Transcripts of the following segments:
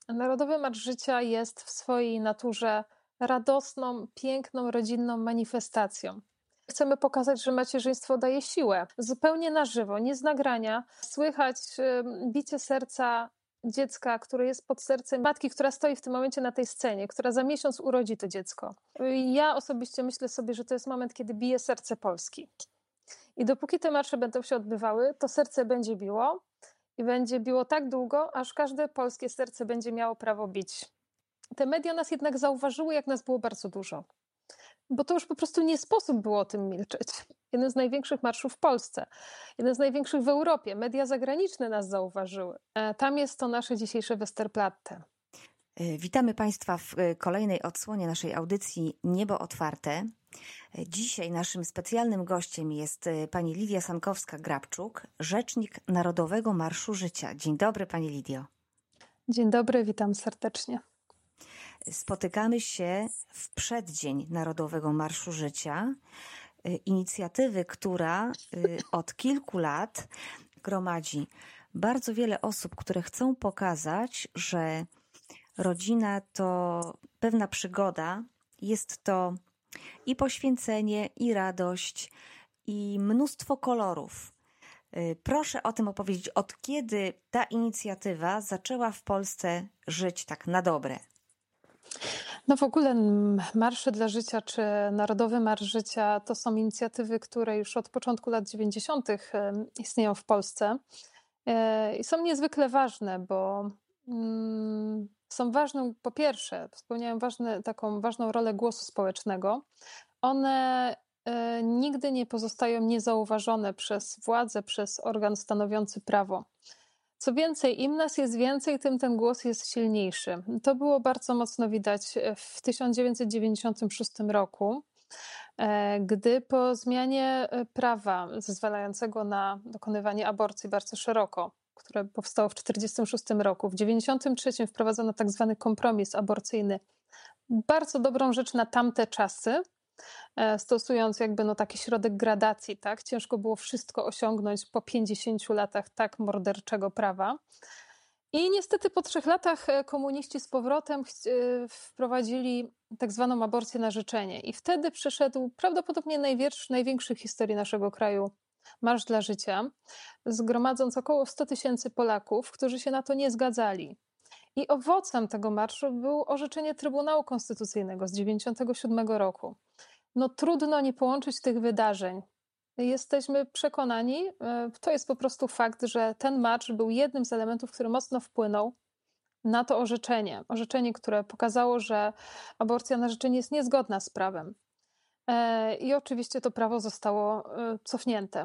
Narodowy Marsz Życia jest w swojej naturze radosną, piękną, rodzinną manifestacją. Chcemy pokazać, że macierzyństwo daje siłę. Zupełnie na żywo, nie z nagrania. Słychać bicie serca dziecka, które jest pod sercem matki, która stoi w tym momencie na tej scenie, która za miesiąc urodzi to dziecko. Ja osobiście myślę sobie, że to jest moment, kiedy bije serce Polski. I dopóki te marsze będą się odbywały, to serce będzie biło i będzie biło tak długo, aż każde polskie serce będzie miało prawo bić. Te media nas jednak zauważyły, jak nas było bardzo dużo. Bo to już po prostu nie sposób było o tym milczeć. Jeden z największych marszów w Polsce, jeden z największych w Europie. Media zagraniczne nas zauważyły. Tam jest to nasze dzisiejsze Westerplatte. Witamy Państwa w kolejnej odsłonie naszej audycji Niebo Otwarte. Dzisiaj naszym specjalnym gościem jest pani Lidia Sankowska-Grabczuk, rzecznik Narodowego Marszu Życia. Dzień dobry pani Lidio. Dzień dobry, witam serdecznie. Spotykamy się w przeddzień Narodowego Marszu Życia, inicjatywy, która od kilku lat gromadzi bardzo wiele osób, które chcą pokazać, że rodzina to pewna przygoda, jest to i poświęcenie, i radość, i mnóstwo kolorów. Proszę o tym opowiedzieć, od kiedy ta inicjatywa zaczęła w Polsce żyć tak na dobre? No w ogóle Marsze dla Życia czy Narodowy Marsz Życia to są inicjatywy, które już od początku lat 90. istnieją w Polsce i są niezwykle ważne, bo są ważne, po pierwsze, spełniają taką ważną rolę głosu społecznego. One nigdy nie pozostają niezauważone przez władzę, przez organ stanowiący prawo. Co więcej, im nas jest więcej, tym ten głos jest silniejszy. To było bardzo mocno widać w 1996 roku, gdy po zmianie prawa zezwalającego na dokonywanie aborcji bardzo szeroko, które powstało w 1946 roku, w 1993 wprowadzono tak zwany kompromis aborcyjny. Bardzo dobrą rzecz na tamte czasy, stosując jakby taki środek gradacji, tak? Ciężko było wszystko osiągnąć po 50 latach tak morderczego prawa. I niestety po 3 latach komuniści z powrotem wprowadzili tak zwaną aborcję na życzenie. I wtedy przyszedł prawdopodobnie największy w historii naszego kraju Marsz dla Życia, zgromadząc około 100 000 Polaków, którzy się na to nie zgadzali. I owocem tego marszu było orzeczenie Trybunału Konstytucyjnego z 1997 roku. No trudno nie połączyć tych wydarzeń. Jesteśmy przekonani, to jest po prostu fakt, że ten marsz był jednym z elementów, który mocno wpłynął na to orzeczenie. Orzeczenie, które pokazało, że aborcja na życzenie jest niezgodna z prawem. I oczywiście to prawo zostało cofnięte.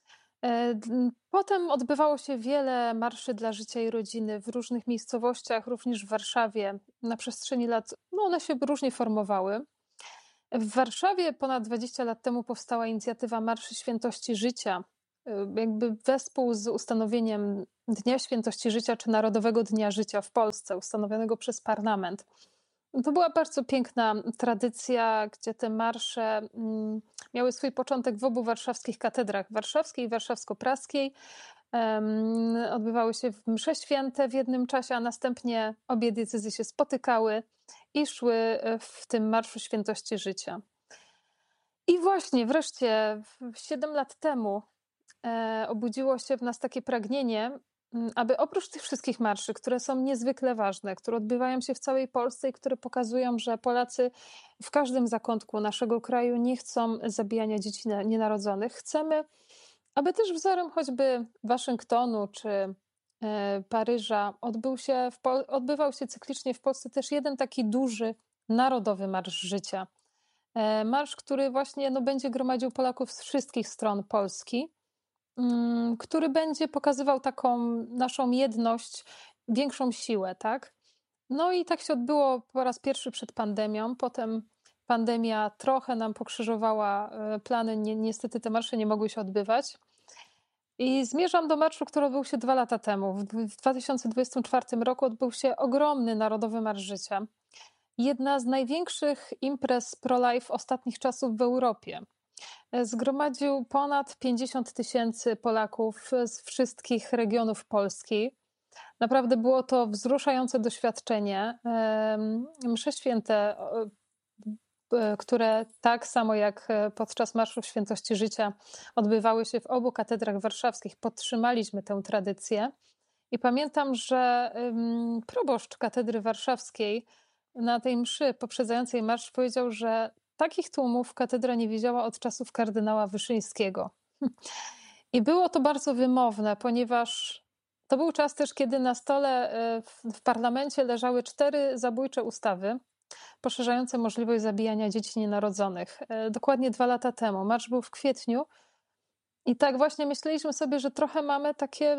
Potem odbywało się wiele marszy dla życia i rodziny w różnych miejscowościach, również w Warszawie. Na przestrzeni lat one się różnie formowały. W Warszawie ponad 20 lat temu powstała inicjatywa Marszy Świętości Życia, jakby wespół z ustanowieniem Dnia Świętości Życia czy Narodowego Dnia Życia w Polsce, ustanowionego przez parlament. To była bardzo piękna tradycja, gdzie te marsze miały swój początek w obu warszawskich katedrach, warszawskiej i warszawsko-praskiej. Odbywały się w msze święte w jednym czasie, a następnie obie diecezje się spotykały i szły w tym Marszu Świętości Życia. I właśnie wreszcie 7 lat temu obudziło się w nas takie pragnienie, aby oprócz tych wszystkich marszy, które są niezwykle ważne, które odbywają się w całej Polsce i które pokazują, że Polacy w każdym zakątku naszego kraju nie chcą zabijania dzieci nienarodzonych, chcemy, aby też wzorem choćby Waszyngtonu czy Paryża odbywał się cyklicznie w Polsce też jeden taki duży Narodowy Marsz Życia. Marsz, który właśnie będzie gromadził Polaków z wszystkich stron Polski, który będzie pokazywał taką naszą jedność, większą siłę, tak? No i tak się odbyło po raz pierwszy przed pandemią, potem pandemia trochę nam pokrzyżowała plany, niestety te marsze nie mogły się odbywać. I zmierzam do marszu, który odbył się 2 lata temu. W 2024 roku odbył się ogromny Narodowy Marsz Życia. Jedna z największych imprez pro-life ostatnich czasów w Europie. Zgromadził ponad 50 000 Polaków z wszystkich regionów Polski. Naprawdę było to wzruszające doświadczenie. Msze święte, które tak samo jak podczas Marszu Świętości Życia odbywały się w obu katedrach warszawskich, podtrzymaliśmy tę tradycję. I pamiętam, że proboszcz katedry warszawskiej na tej mszy poprzedzającej marsz powiedział, że takich tłumów katedra nie widziała od czasów kardynała Wyszyńskiego. I było to bardzo wymowne, ponieważ to był czas też, kiedy na stole w parlamencie leżały 4 zabójcze ustawy poszerzające możliwość zabijania dzieci nienarodzonych. Dokładnie 2 lata temu. Marsz był w kwietniu i tak właśnie myśleliśmy sobie, że trochę mamy takie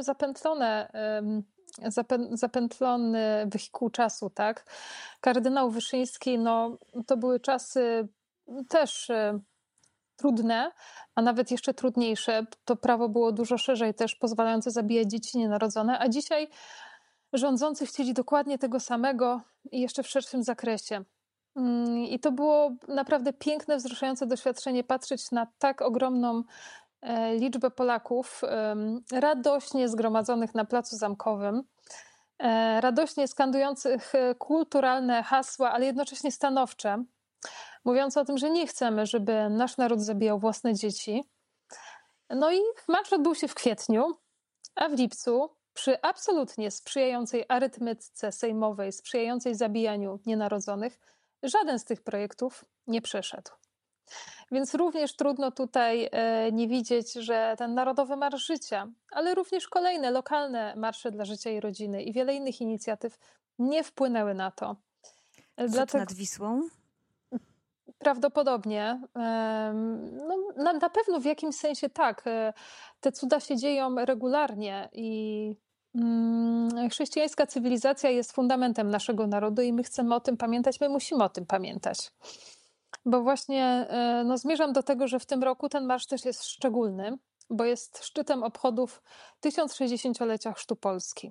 zapętlony wehikuł czasu, tak? Kardynał Wyszyński, no to były czasy też trudne, a nawet jeszcze trudniejsze. To prawo było dużo szerzej też pozwalające zabijać dzieci nienarodzone, a dzisiaj rządzący chcieli dokładnie tego samego i jeszcze w szerszym zakresie. I to było naprawdę piękne, wzruszające doświadczenie patrzeć na tak ogromną liczbę Polaków radośnie zgromadzonych na Placu Zamkowym, radośnie skandujących kulturalne hasła, ale jednocześnie stanowcze, mówiące o tym, że nie chcemy, żeby nasz naród zabijał własne dzieci. No i marsz odbył się w kwietniu, a w lipcu przy absolutnie sprzyjającej arytmetyce sejmowej, sprzyjającej zabijaniu nienarodzonych, żaden z tych projektów nie przeszedł. Więc również trudno tutaj nie widzieć, że ten Narodowy Marsz Życia, ale również kolejne lokalne marsze dla życia i rodziny i wiele innych inicjatyw nie wpłynęły na to. Cud nad Wisłą? Prawdopodobnie. No, na pewno w jakimś sensie tak. Te cuda się dzieją regularnie i chrześcijańska cywilizacja jest fundamentem naszego narodu i my chcemy o tym pamiętać, my musimy o tym pamiętać. Bo właśnie zmierzam do tego, że w tym roku ten marsz też jest szczególny, bo jest szczytem obchodów 1060-lecia chrztu Polski.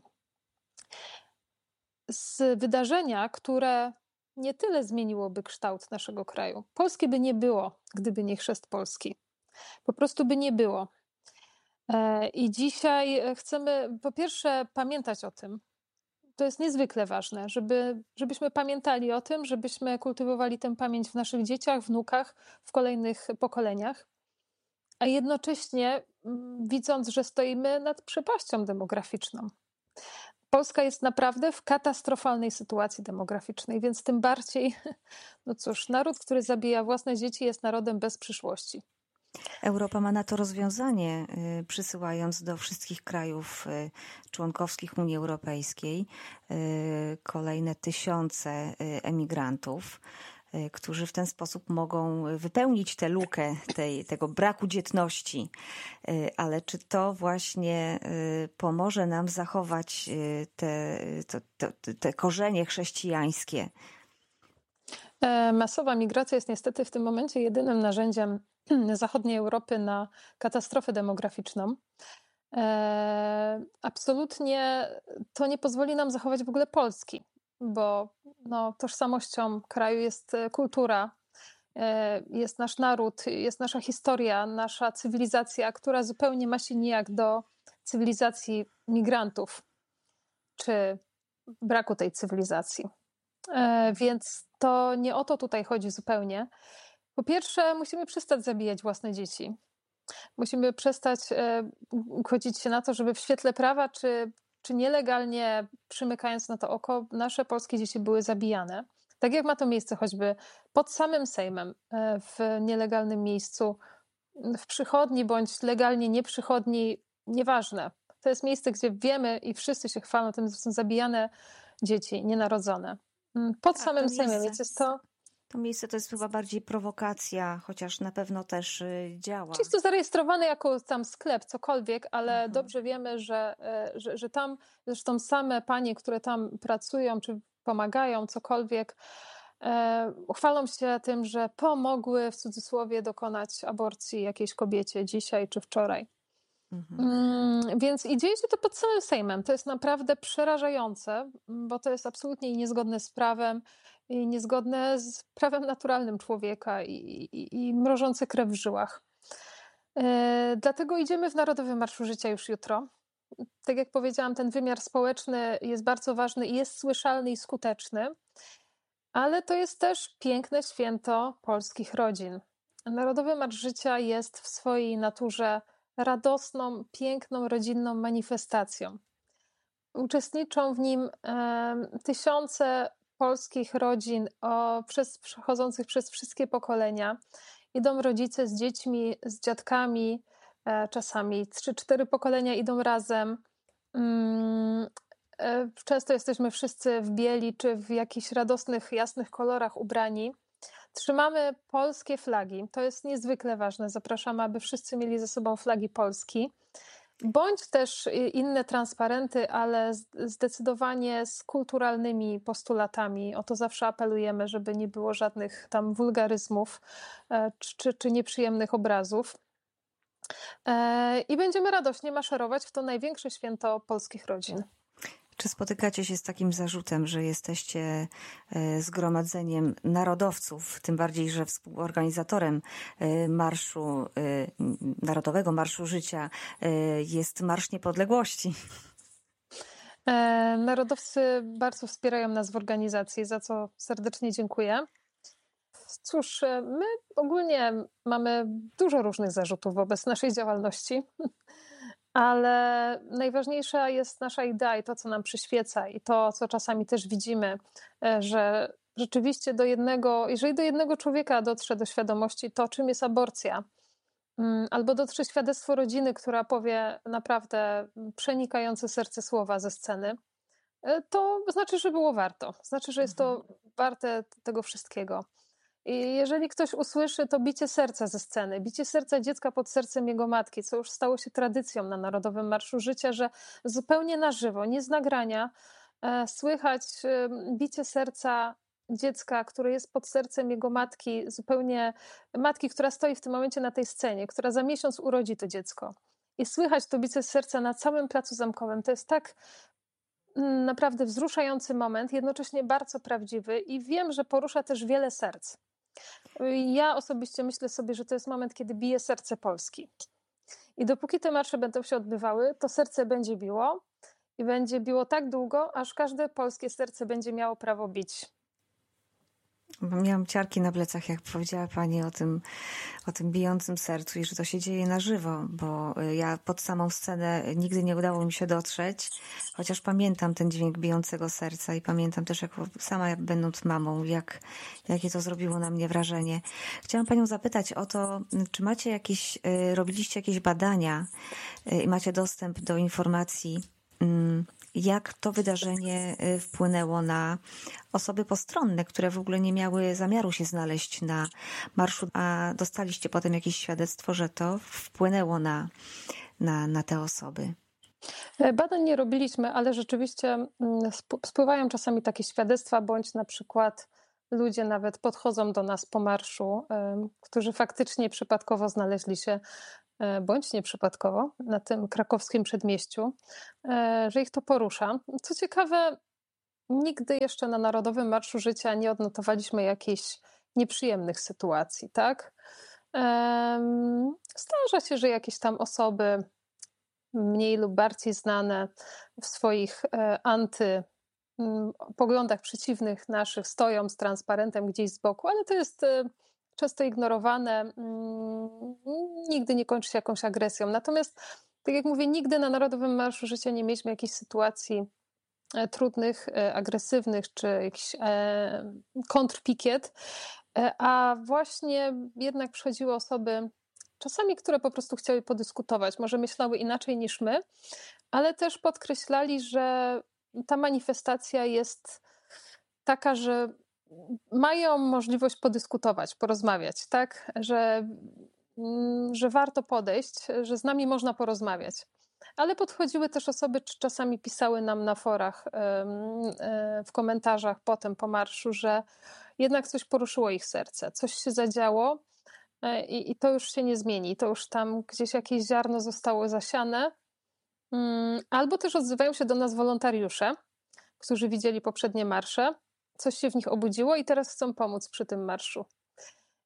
Z wydarzenia, które nie tyle zmieniłoby kształt naszego kraju. Polski by nie było, gdyby nie chrzest Polski. Po prostu by nie było. I dzisiaj chcemy po pierwsze pamiętać o tym. To jest niezwykle ważne, żebyśmy pamiętali o tym, żebyśmy kultywowali tę pamięć w naszych dzieciach, wnukach, w kolejnych pokoleniach. A jednocześnie widząc, że stoimy nad przepaścią demograficzną. Polska jest naprawdę w katastrofalnej sytuacji demograficznej, więc tym bardziej, no cóż, naród, który zabija własne dzieci, jest narodem bez przyszłości. Europa ma na to rozwiązanie, przysyłając do wszystkich krajów członkowskich Unii Europejskiej kolejne tysiące emigrantów, którzy w ten sposób mogą wypełnić tę lukę tego braku dzietności. Ale czy to właśnie pomoże nam zachować te korzenie chrześcijańskie? Masowa migracja jest niestety w tym momencie jedynym narzędziem zachodniej Europy na katastrofę demograficzną. Absolutnie to nie pozwoli nam zachować w ogóle Polski, bo tożsamością kraju jest kultura, jest nasz naród, jest nasza historia, nasza cywilizacja, która zupełnie ma się nijak do cywilizacji migrantów, czy braku tej cywilizacji. Więc to nie o to tutaj chodzi zupełnie. Po pierwsze, musimy przestać zabijać własne dzieci. Musimy przestać godzić się na to, żeby w świetle prawa, czy nielegalnie przymykając na to oko, nasze polskie dzieci były zabijane. Tak jak ma to miejsce choćby pod samym Sejmem, w nielegalnym miejscu, w przychodni bądź legalnie nie przychodni, nieważne. To jest miejsce, gdzie wiemy i wszyscy się chwalą tym, że są zabijane dzieci nienarodzone. Pod samym Sejmem, więc jest to... To miejsce to jest chyba bardziej prowokacja, chociaż na pewno też działa. Czysto zarejestrowany jako tam sklep, cokolwiek, ale dobrze wiemy, że tam zresztą same panie, które tam pracują czy pomagają, cokolwiek, chwalą się tym, że pomogły w cudzysłowie dokonać aborcji jakiejś kobiecie dzisiaj czy wczoraj. Więc i dzieje się to pod samym Sejmem. To jest naprawdę przerażające, bo to jest absolutnie niezgodne z prawem i niezgodne z prawem naturalnym człowieka i mrożące krew w żyłach. Dlatego idziemy w Narodowy Marszu Życia już jutro. Tak jak powiedziałam, ten wymiar społeczny jest bardzo ważny i jest słyszalny i skuteczny, ale to jest też piękne święto polskich rodzin. Narodowy Marsz Życia jest w swojej naturze radosną, piękną, rodzinną manifestacją. Uczestniczą w nim tysiące polskich rodzin przechodzących przez wszystkie pokolenia. Idą rodzice z dziećmi, z dziadkami, czasami 3-4 pokolenia idą razem. Często jesteśmy wszyscy w bieli czy w jakichś radosnych, jasnych kolorach ubrani. Trzymamy polskie flagi. To jest niezwykle ważne. Zapraszamy, aby wszyscy mieli ze sobą flagi Polski. Bądź też inne transparenty, ale zdecydowanie z kulturalnymi postulatami. O to zawsze apelujemy, żeby nie było żadnych tam wulgaryzmów czy nieprzyjemnych obrazów. I będziemy radośnie maszerować w to największe święto polskich rodzin. Czy spotykacie się z takim zarzutem, że jesteście zgromadzeniem narodowców, tym bardziej, że współorganizatorem marszu, Narodowego Marszu Życia jest Marsz Niepodległości? Narodowcy bardzo wspierają nas w organizacji, za co serdecznie dziękuję. Cóż, my ogólnie mamy dużo różnych zarzutów wobec naszej działalności, ale najważniejsza jest nasza idea i to, co nam przyświeca, i to, co czasami też widzimy, że rzeczywiście jeżeli do jednego człowieka dotrze do świadomości to, czym jest aborcja, albo dotrze świadectwo rodziny, która powie naprawdę przenikające serce słowa ze sceny, to znaczy, że było warto. Znaczy, że jest to warte tego wszystkiego. I jeżeli ktoś usłyszy to bicie serca ze sceny, bicie serca dziecka pod sercem jego matki, co już stało się tradycją na Narodowym Marszu Życia, że zupełnie na żywo, nie z nagrania, słychać bicie serca dziecka, które jest pod sercem jego matki, zupełnie matki, która stoi w tym momencie na tej scenie, która za miesiąc urodzi to dziecko. I słychać to bicie serca na całym placu Zamkowym. To jest tak naprawdę wzruszający moment, jednocześnie bardzo prawdziwy i wiem, że porusza też wiele serc. Ja osobiście myślę sobie, że to jest moment, kiedy bije serce Polski. I dopóki te marsze będą się odbywały, to serce będzie biło i będzie biło tak długo, aż każde polskie serce będzie miało prawo bić. Miałam ciarki na plecach, jak powiedziała Pani o tym bijącym sercu i że to się dzieje na żywo, bo ja pod samą scenę nigdy nie udało mi się dotrzeć, chociaż pamiętam ten dźwięk bijącego serca i pamiętam też, jak sama będąc mamą, jakie to zrobiło na mnie wrażenie. Chciałam Panią zapytać o to, czy robiliście jakieś badania i macie dostęp do informacji, jak to wydarzenie wpłynęło na osoby postronne, które w ogóle nie miały zamiaru się znaleźć na marszu, a dostaliście potem jakieś świadectwo, że to wpłynęło na te osoby? Badań nie robiliśmy, ale rzeczywiście spływają czasami takie świadectwa, bądź na przykład ludzie nawet podchodzą do nas po marszu, którzy faktycznie przypadkowo znaleźli się, bądź nieprzypadkowo, na tym krakowskim przedmieściu, że ich to porusza. Co ciekawe, nigdy jeszcze na Narodowym Marszu Życia nie odnotowaliśmy jakichś nieprzyjemnych sytuacji, tak? Zdarza się, że jakieś tam osoby mniej lub bardziej znane w swoich poglądach przeciwnych naszych stoją z transparentem gdzieś z boku, ale to jest często ignorowane, nigdy nie kończy się jakąś agresją. Natomiast, tak jak mówię, nigdy na Narodowym Marszu Życia nie mieliśmy jakichś sytuacji trudnych, agresywnych czy jakiś kontrpikiet, a właśnie jednak przychodziły osoby, czasami, które po prostu chciały podyskutować, może myślały inaczej niż my, ale też podkreślali, że ta manifestacja jest taka, że mają możliwość podyskutować, porozmawiać, tak? Że warto podejść, że z nami można porozmawiać. Ale podchodziły też osoby, czy czasami pisały nam na forach, w komentarzach potem po marszu, że jednak coś poruszyło ich serce, coś się zadziało i to już się nie zmieni, to już tam gdzieś jakieś ziarno zostało zasiane. Albo też odzywają się do nas wolontariusze, którzy widzieli poprzednie marsze, coś się w nich obudziło i teraz chcą pomóc przy tym marszu.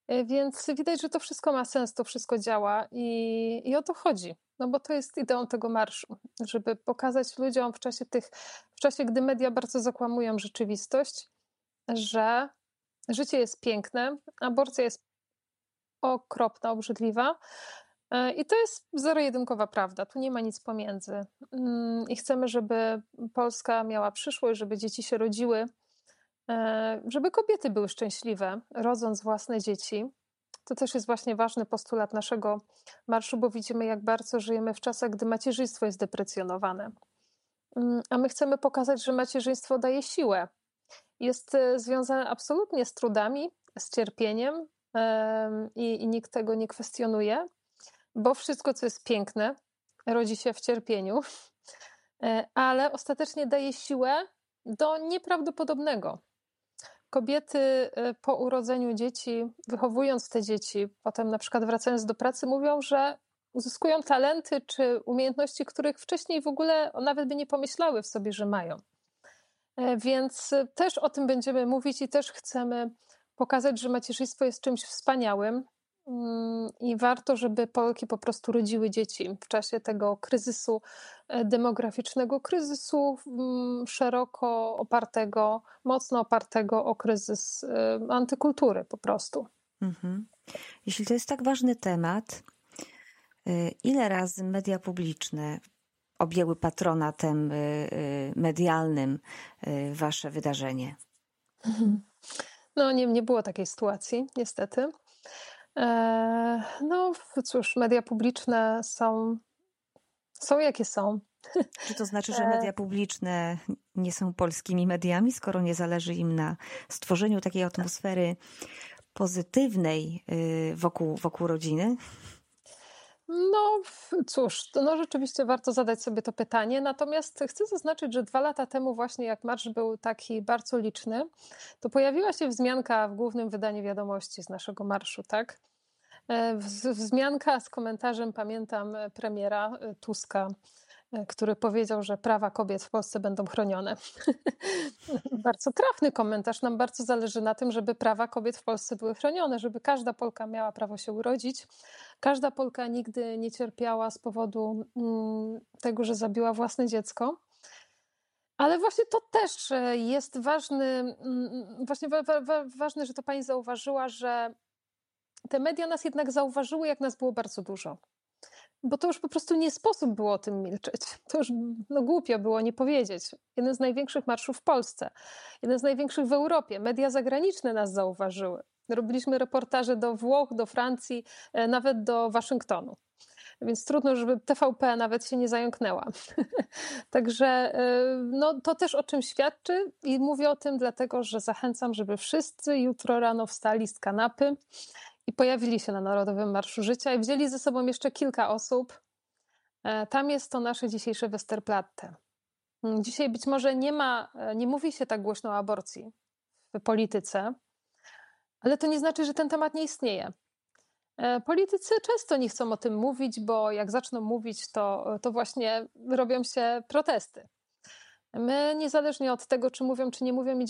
Więc widać, że to wszystko ma sens, to wszystko działa i o to chodzi. No bo to jest ideą tego marszu, żeby pokazać ludziom w czasie, gdy media bardzo zakłamują rzeczywistość, że życie jest piękne, aborcja jest okropna, obrzydliwa. I to jest zero-jedynkowa prawda, tu nie ma nic pomiędzy. I chcemy, żeby Polska miała przyszłość, żeby dzieci się rodziły, żeby kobiety były szczęśliwe, rodząc własne dzieci. To też jest właśnie ważny postulat naszego marszu, bo widzimy, jak bardzo żyjemy w czasach, gdy macierzyństwo jest deprecjonowane. A my chcemy pokazać, że macierzyństwo daje siłę. Jest związane absolutnie z trudami, z cierpieniem i nikt tego nie kwestionuje, bo wszystko, co jest piękne, rodzi się w cierpieniu, ale ostatecznie daje siłę do nieprawdopodobnego. Kobiety po urodzeniu dzieci, wychowując te dzieci, potem na przykład wracając do pracy, mówią, że uzyskują talenty czy umiejętności, których wcześniej w ogóle nawet by nie pomyślały w sobie, że mają. Więc też o tym będziemy mówić i też chcemy pokazać, że macierzyństwo jest czymś wspaniałym i warto, żeby Polki po prostu rodziły dzieci w czasie tego kryzysu demograficznego, kryzysu szeroko opartego, mocno opartego o kryzys antykultury po prostu. Mhm. Jeśli to jest tak ważny temat, ile razy media publiczne objęły patronatem medialnym wasze wydarzenie? No nie było takiej sytuacji, niestety. No cóż, media publiczne są jakie są. Czy to znaczy, że media publiczne nie są polskimi mediami, skoro nie zależy im na stworzeniu takiej atmosfery pozytywnej wokół rodziny? No cóż, no rzeczywiście warto zadać sobie to pytanie, natomiast chcę zaznaczyć, że 2 lata temu właśnie jak marsz był taki bardzo liczny, to pojawiła się wzmianka w głównym wydaniu Wiadomości z naszego marszu, tak? Wzmianka z komentarzem, pamiętam, premiera Tuska, który powiedział, że prawa kobiet w Polsce będą chronione. Bardzo trafny komentarz. Nam bardzo zależy na tym, żeby prawa kobiet w Polsce były chronione, żeby każda Polka miała prawo się urodzić. Każda Polka nigdy nie cierpiała z powodu tego, że zabiła własne dziecko. Ale właśnie to też jest ważny, właśnie ważne, że to pani zauważyła, że te media nas jednak zauważyły, jak nas było bardzo dużo. Bo to już po prostu nie sposób było o tym milczeć. To już głupio było nie powiedzieć. Jeden z największych marszów w Polsce, jeden z największych w Europie. Media zagraniczne nas zauważyły. Robiliśmy reportaże do Włoch, do Francji, nawet do Waszyngtonu. Więc trudno, żeby TVP nawet się nie zająknęła. Także no, to też o czym świadczy i mówię o tym dlatego, że zachęcam, żeby wszyscy jutro rano wstali z kanapy i pojawili się na Narodowym Marszu Życia i wzięli ze sobą jeszcze kilka osób. Tam jest to nasze dzisiejsze Westerplatte. Dzisiaj być może nie mówi się tak głośno o aborcji w polityce, ale to nie znaczy, że ten temat nie istnieje. Politycy często nie chcą o tym mówić, bo jak zaczną mówić, to właśnie robią się protesty. My niezależnie od tego, czy mówią, czy nie mówią,